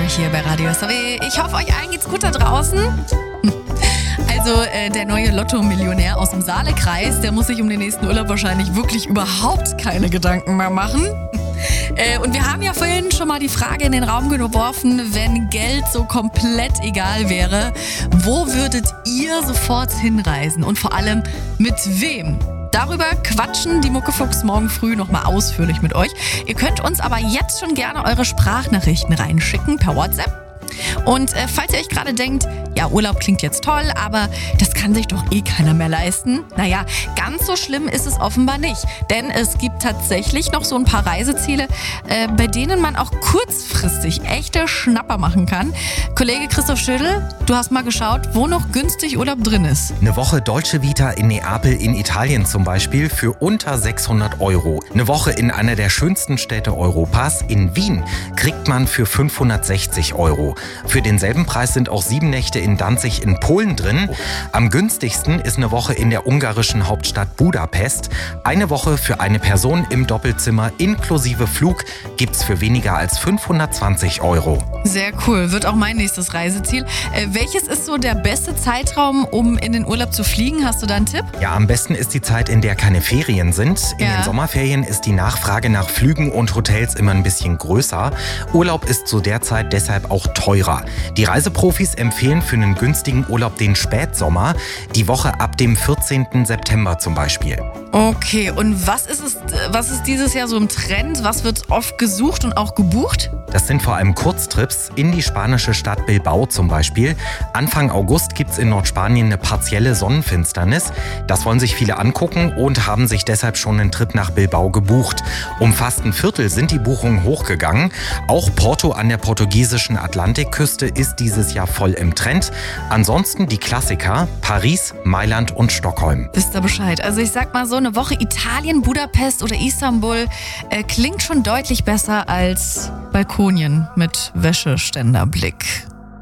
hier bei Radio SAW. Ich hoffe, euch allen geht's gut da draußen. Also der neue Lotto-Millionär aus dem Saalekreis, der muss sich um den nächsten Urlaub wahrscheinlich wirklich überhaupt keine Gedanken mehr machen. Und wir haben ja vorhin schon mal die Frage in den Raum geworfen, wenn Geld so komplett egal wäre, wo würdet ihr sofort hinreisen und vor allem mit wem? Darüber quatschen die Muckefuchs morgen früh nochmal ausführlich mit euch. Ihr könnt uns aber jetzt schon gerne eure Sprachnachrichten reinschicken per WhatsApp. Und falls ihr euch gerade denkt, ja, Urlaub klingt jetzt toll, aber das kann sich doch eh keiner mehr leisten. Naja, ganz so schlimm ist es offenbar nicht. Denn es gibt tatsächlich noch so ein paar Reiseziele, bei denen man auch kurzfristig echte Schnapper machen kann. Kollege Christoph Schödel, du hast mal geschaut, wo noch günstig Urlaub drin ist. Eine Woche Dolce Vita in Neapel in Italien zum Beispiel für unter 600 Euro. Eine Woche in einer der schönsten Städte Europas, in Wien, kriegt man für 560 Euro. Für denselben Preis sind auch 7 Nächte in Danzig in Polen drin. Am günstigsten ist eine Woche in der ungarischen Hauptstadt Budapest. Eine Woche für eine Person im Doppelzimmer inklusive Flug gibt's für weniger als 520 Euro. Sehr cool, wird auch mein nächstes Reiseziel. Welches ist so der beste Zeitraum, um in den Urlaub zu fliegen? Hast du da einen Tipp? Ja, am besten ist die Zeit, in der keine Ferien sind. In den Sommerferien ist die Nachfrage nach Flügen und Hotels immer ein bisschen größer. Urlaub ist zu der Zeit deshalb auch teurer. Die Reiseprofis empfehlen für einen günstigen Urlaub den Spätsommer, die Woche ab dem 14. September zum Beispiel. Okay, und was ist dieses Jahr so im Trend? Was wird oft gesucht und auch gebucht? Das sind vor allem Kurztrips in die spanische Stadt Bilbao zum Beispiel. Anfang August gibt's in Nordspanien eine partielle Sonnenfinsternis. Das wollen sich viele angucken und haben sich deshalb schon einen Trip nach Bilbao gebucht. Um fast ein Viertel sind die Buchungen hochgegangen. Auch Porto an der portugiesischen Atlantikküste ist dieses Jahr voll im Trend. Ansonsten die Klassiker Paris, Mailand und Stockholm. Wisst ihr Bescheid? Also ich sag mal so, eine Woche Italien, Budapest oder Istanbul klingt schon deutlich besser als Balkonien mit Wäscheständerblick.